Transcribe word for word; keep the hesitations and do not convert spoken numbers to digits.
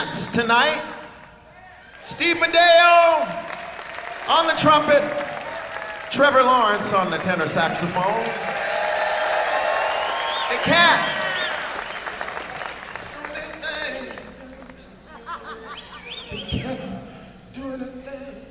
Cats tonight. Steve Madeo on the trumpet, Trevor Lawrence on the tenor saxophone. The Cats. The Cats doing a thing.